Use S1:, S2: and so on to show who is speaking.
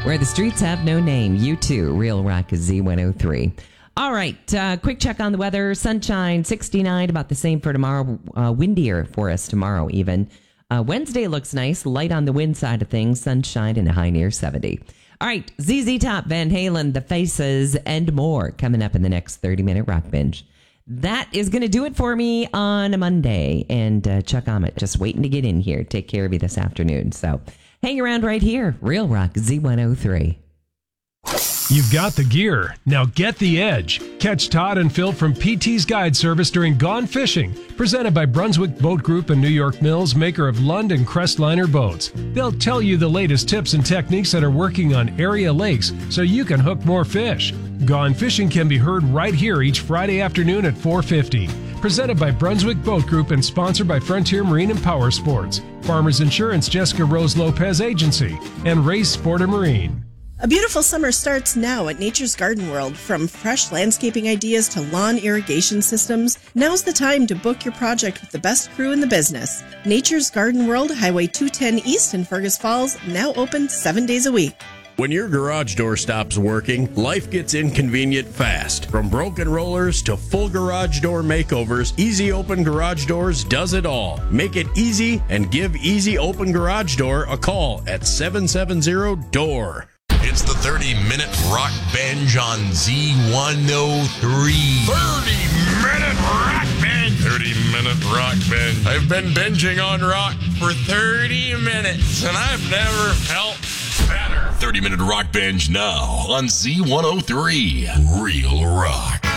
S1: Where the streets have no name. You too. Real Rock is Z103. All right. Quick check on the weather. Sunshine, 69, about the same for tomorrow. Windier for us tomorrow even. Wednesday looks nice. Light on the wind side of things. Sunshine and a high near 70. All right. ZZ Top, Van Halen, The Faces, and more coming up in the next 30-minute Rock Binge. That is going to do it for me on a Monday. And Chuck Ahmet just waiting to get in here. Take care of you this afternoon. So hang around right here. Real Rock Z103.
S2: You've got the gear. Now get the edge. Catch Todd and Phil from PT's Guide Service during Gone Fishing, presented by Brunswick Boat Group and New York Mills, maker of Lund and Crestliner boats. They'll tell you the latest tips and techniques that are working on area lakes so you can hook more fish. Gone Fishing can be heard right here each Friday afternoon at 4:50. Presented by Brunswick Boat Group and sponsored by Frontier Marine and Power Sports, Farmers Insurance, Jessica Rose Lopez Agency, and Race Sport and Marine.
S3: A beautiful summer starts now at Nature's Garden World. From fresh landscaping ideas to lawn irrigation systems, now's the time to book your project with the best crew in the business. Nature's Garden World, Highway 210 East in Fergus Falls, now open 7 days a week.
S4: When your garage door stops working, life gets inconvenient fast. From broken rollers to full garage door makeovers, Easy Open Garage Doors does it all. Make it easy and give Easy Open Garage Door a call at 770-DOOR.
S5: It's the 30-minute Rock Binge on Z103. 30-minute Rock Binge. 30-minute Rock Binge. I've been binging on rock for 30 minutes, and I've never felt better. 30-minute Rock Binge now on Z103. Real Rock.